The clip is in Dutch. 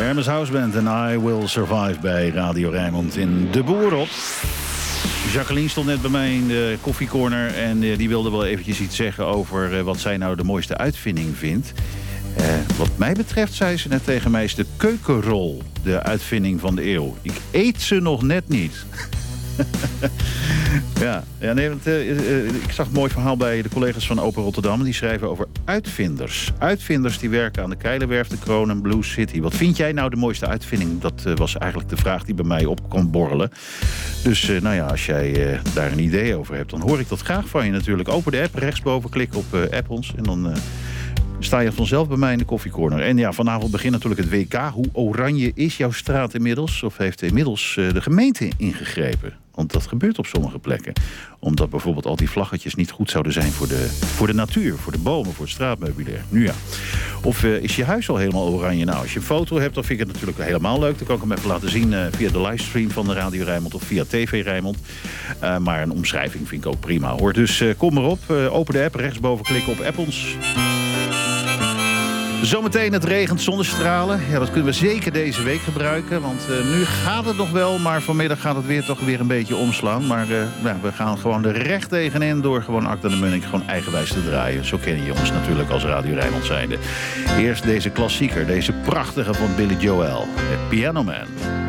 Hermes Houseband en I Will Survive bij Radio Rijnmond in De Boer op. Jacqueline stond net bij mij in de koffiecorner en die wilde wel eventjes iets zeggen over wat zij nou de mooiste uitvinding vindt. Wat mij betreft, zei ze net tegen mij, is de keukenrol de uitvinding van de eeuw. Ik eet ze nog net niet. Ik zag een mooi verhaal bij de collega's van Open Rotterdam. Die schrijven over uitvinders. Uitvinders die werken aan de Keilenwerf, de Kroon en Blue City. Wat vind jij nou de mooiste uitvinding? Dat was eigenlijk de vraag die bij mij op kon borrelen. Dus als jij daar een idee over hebt, dan hoor ik dat graag van je natuurlijk. Open de app, rechtsboven, klik op app ons en dan sta je vanzelf bij mij in de koffiecorner. En ja, vanavond begint natuurlijk het WK. Hoe oranje is jouw straat inmiddels? Of heeft inmiddels de gemeente ingegrepen? Want dat gebeurt op sommige plekken. Omdat bijvoorbeeld al die vlaggetjes niet goed zouden zijn voor de natuur, voor de bomen, voor het straatmeubilair. Nu ja. Of is je huis al helemaal oranje? Nou, als je een foto hebt, dan vind ik het natuurlijk helemaal leuk. Dan kan ik hem even laten zien via de livestream van de Radio Rijnmond of via TV Rijnmond. Maar een omschrijving vind ik ook prima, hoor. Dus kom maar op. Open de app, rechtsboven klikken op app ons. Zometeen het regent zonnestralen. Ja, dat kunnen we zeker deze week gebruiken. Want nu gaat het nog wel, maar vanmiddag gaat het weer toch weer een beetje omslaan. Maar we gaan gewoon er recht tegenin door gewoon Akda de Munnik gewoon eigenwijs te draaien. Zo kennen je ons natuurlijk als Radio Rijnmond zijnde. Eerst deze klassieker, deze prachtige van Billy Joel, Piano Man.